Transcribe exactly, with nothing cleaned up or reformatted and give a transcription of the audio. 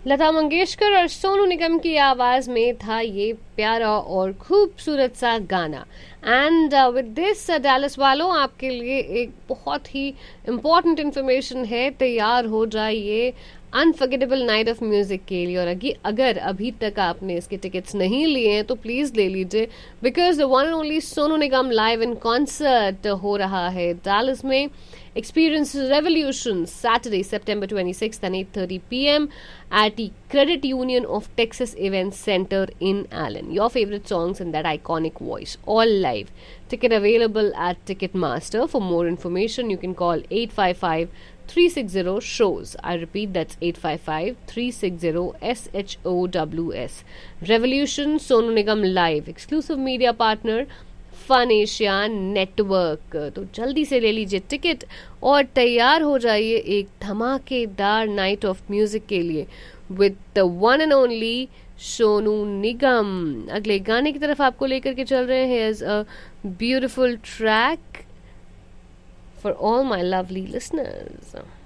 लता मंगेशकर और सोनू निगम की आवाज में था ये प्यारा और खूबसूरत सा गाना। एंड विद दिस डैलस वालों, आपके लिए एक बहुत ही इम्पोर्टेंट इन्फॉर्मेशन है, तैयार हो जाइए अनफॉरगेटेबल नाइट ऑफ म्यूजिक के लिए। और अगी अगर अभी तक आपने इसके टिकट्स नहीं लिए हैं तो प्लीज ले लीजिए, because the one and only Sonu Nigam live in concert हो रहा है डैलस में। Experience Revolution Saturday, September twenty-sixth and eight thirty p m at the Credit Union of Texas Event Center in Allen. Your favorite songs and that iconic voice, all live. Ticket available at Ticketmaster. For more information, you can call eight five five, three six zero, SHOWS. I repeat, that's eight five five, three six zero, S H O W S. Revolution, Sonu Nigam Live. Exclusive media partner, fun Asia network. तो जल्दी से ले लीजिए ticket और तैयार हो जाइए एक धमाकेदार नाइट ऑफ म्यूजिक के लिए with the one and only Sonu Nigam. अगले गाने की तरफ आपको लेकर के चल रहे हैं as a beautiful track for all my lovely listeners.